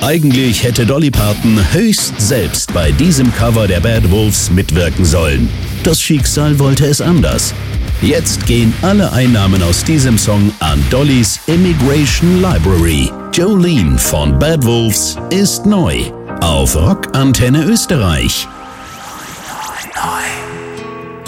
Eigentlich hätte Dolly Parton höchst selbst bei diesem Cover der Bad Wolves mitwirken sollen. Das Schicksal wollte es anders. Jetzt gehen alle Einnahmen aus diesem Song an Dollys Immigration Library. Jolene von Bad Wolves ist neu auf Rock Antenne Österreich. 999.